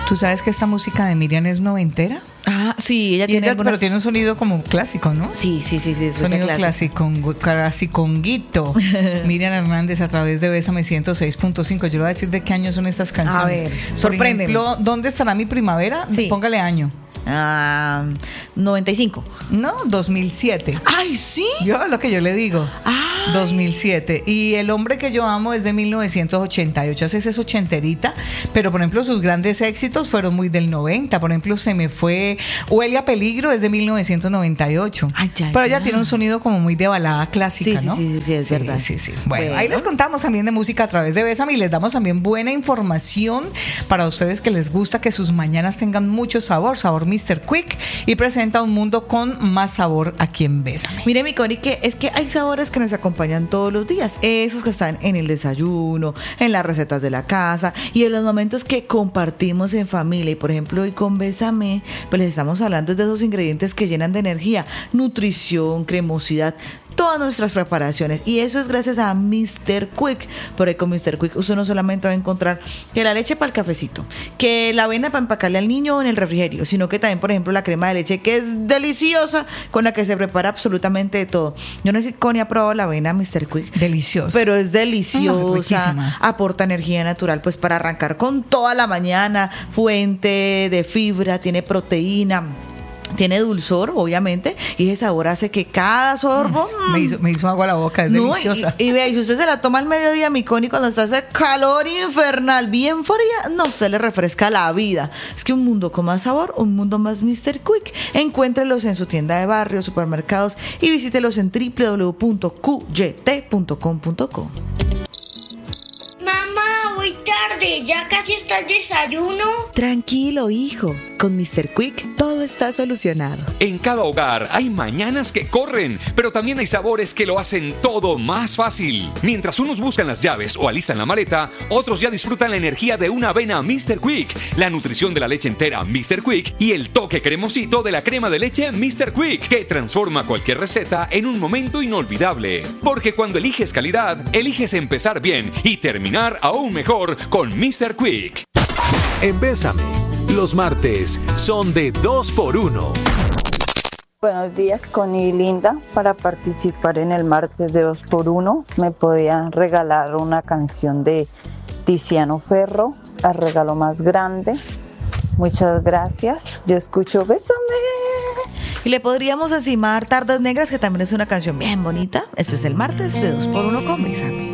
¿Tú sabes que esta música de Miriam es noventera? Ah, sí, ella tiene Pero tiene un sonido como clásico, ¿no? Sí, sonido clasiconguito. Miriam Hernández a través de Bésame 106.5. Yo le voy a decir de qué año son estas canciones. A ver, sorpréndeme. Por ejemplo, ¿Dónde estará mi primavera? Sí. Póngale año. 95. No, 2007. ¡Ay, sí! Yo lo que yo le digo. Ay. 2007. Y El hombre que yo amo es de 1988. Esa es ochenterita. Pero, por ejemplo, sus grandes éxitos fueron muy del 90. Por ejemplo, Se me fue. Huele a peligro es de 1998. Ay, ya, pero ella ya. tiene un sonido como muy de balada clásica, Sí, ¿no? sí, es verdad. Sí. Bueno, ahí les contamos también de música a través de Bésame y les damos también buena información para ustedes que les gusta que sus mañanas tengan mucho sabor Mr. Quick, y presenta un mundo con más sabor aquí en Bésame. Mire, mi Cori, que es que hay sabores que nos acompañan todos los días, esos que están en el desayuno, en las recetas de la casa y en los momentos que compartimos en familia. Y por ejemplo, hoy con Bésame, pues les estamos hablando de esos ingredientes que llenan de energía, nutrición, cremosidad, todas nuestras preparaciones, y eso es gracias a Mr. Quick. Porque con Mr. Quick usted no solamente va a encontrar que la leche para el cafecito, que la avena para empacarle al niño en el refrigerio, sino que también, por ejemplo, la crema de leche, que es deliciosa, con la que se prepara absolutamente de todo. Yo no sé si Connie ha probado la avena Mr. Quick. Deliciosa. Pero es deliciosa, riquísima. aporta energía natural pues para arrancar con toda la mañana, fuente de fibra, tiene proteína, tiene dulzor, obviamente, y ese sabor hace que cada sorbo me hizo agua a la boca, es deliciosa. Y vea, y si usted se la toma al mediodía, mi Connie, cuando está ese calor infernal, bien fría, no, se le refresca la vida. Es que un mundo con más sabor, un mundo más Mr. Quick. Encuéntrelos en su tienda de barrio, supermercados, y visítelos en www.qyt.com.co. Mamá, voy tarde, ya casi está el desayuno. Tranquilo, hijo. Con Mr. Quick todo está solucionado. En cada hogar hay mañanas que corren, pero también hay sabores que lo hacen todo más fácil. Mientras unos buscan las llaves o alistan la maleta, otros ya disfrutan la energía de una avena Mr. Quick, la nutrición de la leche entera Mr. Quick y el toque cremosito de la crema de leche Mr. Quick, que transforma cualquier receta en un momento inolvidable. Porque cuando eliges calidad, eliges empezar bien y terminar aún mejor con Mr. Quick. En Bésame, los martes son de 2x1. Buenos días, Connie y Linda. Para participar en el martes de 2x1 me podían regalar una canción de Tiziano Ferro, El regalo más grande. Muchas gracias. Yo escucho Bésame. Y le podríamos encimar Tardes Negras, que también es una canción bien bonita. Este es el martes de 2x1 con Bésame.